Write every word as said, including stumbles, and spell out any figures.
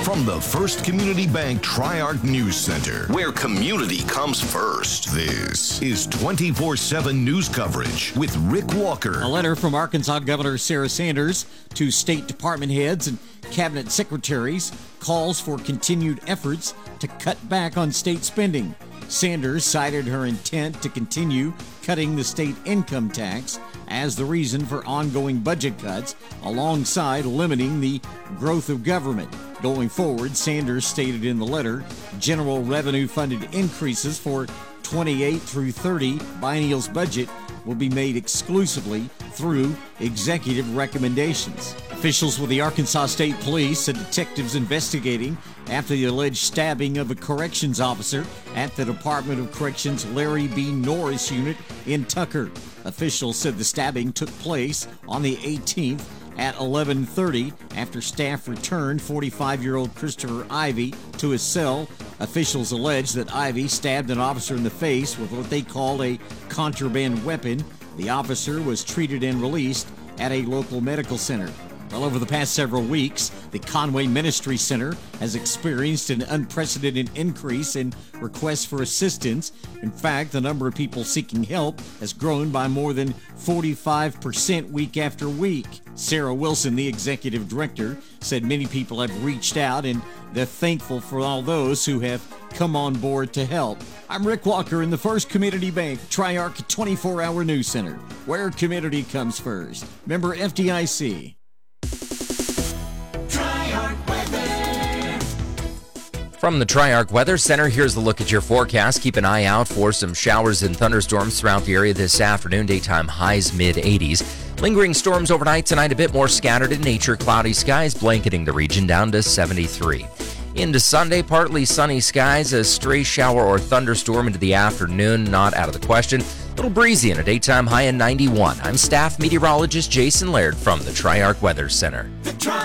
From the First Community Bank Tri-Arc News Center, where community comes first. This is twenty-four seven news coverage with Rick Walker. A letter from Arkansas Governor Sarah Sanders to state department heads and cabinet secretaries calls for continued efforts to cut back on state spending. Sanders cited her intent to continue cutting the state income tax as the reason for ongoing budget cuts, alongside limiting the growth of government. Going forward, Sanders stated in the letter, general revenue funded increases for twenty-eight through thirty biennial's budget will be made exclusively through executive recommendations. Officials with the Arkansas State Police and detectives investigating after the alleged stabbing of a corrections officer at the Department of Corrections Larry B. Norris unit in Tucker. Officials said the stabbing took place on the eighteenth at eleven thirty after staff returned forty-five-year-old Christopher Ivy to his cell. Officials allege that Ivy stabbed an officer in the face with what they called a contraband weapon. The officer was treated and released at a local medical center. Well, over the past several weeks, the Conway Ministry Center has experienced an unprecedented increase in requests for assistance. In fact, the number of people seeking help has grown by more than forty-five percent week after week. Sarah Wilson, the executive director, said many people have reached out and they're thankful for all those who have come on board to help. I'm Rick Walker in the First Community Bank Tri-Arc twenty-four hour News Center, where community comes first. Member F D I C. From the Tri-Arc Weather Center, here's the look at your forecast. Keep an eye out for some showers and thunderstorms throughout the area this afternoon. Daytime highs mid eighties. Lingering storms overnight tonight, a bit more scattered in nature. Cloudy skies blanketing the region down to seventy-three. Into Sunday, partly sunny skies, a stray shower or thunderstorm into the afternoon, not out of the question. A little breezy and a daytime high in ninety-one. I'm staff meteorologist Jason Laird from the Tri-Arc Weather Center.